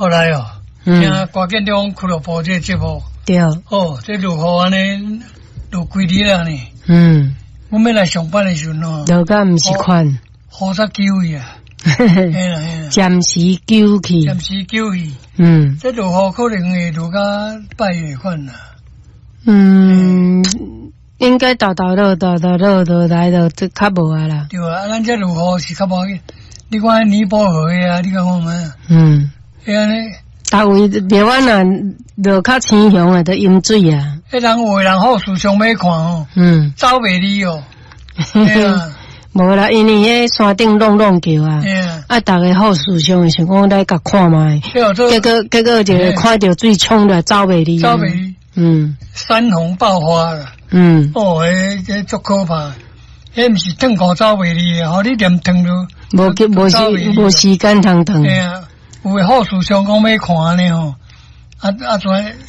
后来哦，听瓜建中俱乐部这节目， 对， 哦，这落雨安尼落几日了呢？我们来上班的时候喏， 落甲毋是款， 雨煞救去啊，嘿啦， 暂时救去， 这落雨可能会落到8月份啦。 应该豆落来就较无啊啦。 对啊，咱这落雨是较无，你看尼泊尔的啊，你讲看嘛？安尼。 大位台湾啊，落较青乡的都淹水啊。 迄人有的人好事上要看哦，走袂离哦。 无啦，因为迄山顶弄桥啊，逐个好事上想讲来甲看卖，结果一个看到水冲来走袂离。山洪爆发啦。迄足可怕，迄毋是腾裤走袂离的，互你连腾都无时间通腾。 有诶好事上讲要看呢吼，